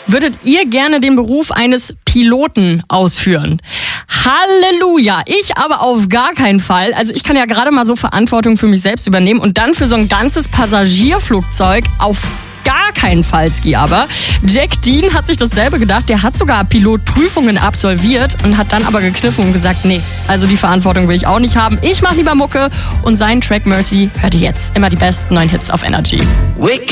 Würdet ihr gerne den Beruf eines Piloten ausführen? Halleluja, ich aber auf gar keinen Fall. Also ich kann ja gerade mal so Verantwortung für mich selbst übernehmen und dann für so ein ganzes Passagierflugzeug auf gar keinen Fall, Ski. Aber Jack Dean hat sich dasselbe gedacht. Der hat sogar Pilotprüfungen absolviert und hat dann aber gekniffen und gesagt, nee, also die Verantwortung will ich auch nicht haben. Ich mache lieber Mucke und seinen Track Mercy hört ihr jetzt. Immer die besten neuen Hits auf Energy.